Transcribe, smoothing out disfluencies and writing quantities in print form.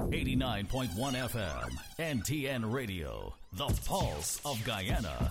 89.1 FM, NTN Radio, the pulse of Guyana.